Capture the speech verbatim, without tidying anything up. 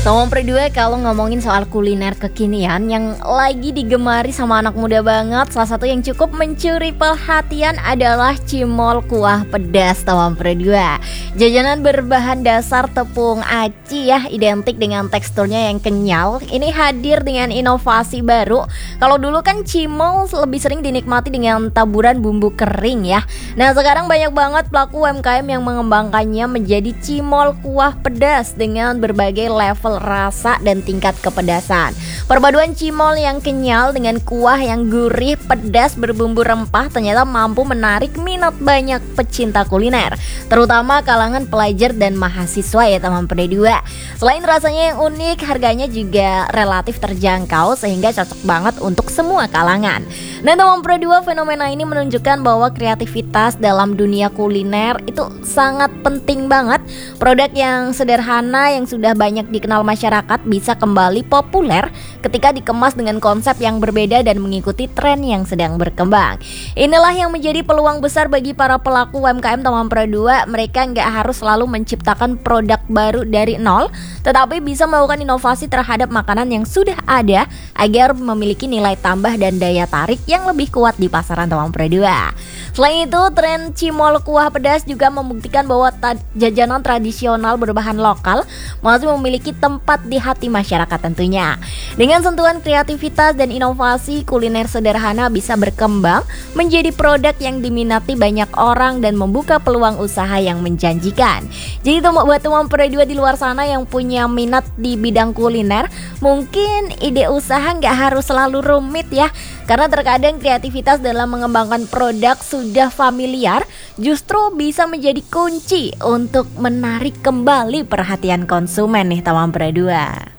Sama berdua kalau ngomongin soal kuliner kekinian yang lagi digemari sama anak muda banget, salah satu yang cukup mencuri perhatian adalah cimol kuah pedas Tawam berdua. Jajanan berbahan dasar tepung aci ya, identik dengan teksturnya yang kenyal. Ini hadir dengan inovasi baru. Kalau dulu kan cimol lebih sering dinikmati dengan taburan bumbu kering ya. Nah sekarang banyak banget pelaku U M K M yang mengembangkannya menjadi cimol kuah pedas dengan berbagai level rasa dan tingkat kepedasan. Perpaduan cimol yang kenyal dengan kuah yang gurih pedas berbumbu rempah ternyata mampu menarik minat banyak pecinta kuliner, terutama kalangan pelajar dan mahasiswa ya teman dua. Selain rasanya yang unik, harganya juga relatif terjangkau sehingga cocok banget untuk semua kalangan. Nah teman dua, fenomena ini menunjukkan bahwa kreativitas dalam dunia kuliner itu sangat penting banget. Produk yang sederhana yang sudah banyak dikenal masyarakat bisa kembali populer ketika dikemas dengan konsep yang berbeda dan mengikuti tren yang sedang berkembang. Inilah yang menjadi peluang besar bagi para pelaku U M K M teman dua. Mereka nggak harus selalu menciptakan produk baru dari nol, tetapi bisa melakukan inovasi terhadap makanan yang sudah ada agar memiliki nilai tambah dan daya tarik yang lebih kuat di pasaran teman dua. Selain itu, tren cimol kuah pedas juga membuktikan bahwa ta- jajanan tradisional berbahan lokal masih memiliki tempat di hati masyarakat tentunya. Dengan sentuhan kreativitas dan inovasi, kuliner sederhana bisa berkembang menjadi produk yang diminati banyak orang dan membuka peluang usaha yang menjanjikan. Jadi buat teman dua di luar sana yang punya minat di bidang kuliner, mungkin ide usaha nggak harus selalu rumit ya, karena terkadang kreativitas dalam mengembangkan produk sudah familiar justru bisa menjadi kunci untuk menarik kembali perhatian konsumen nih teman dua.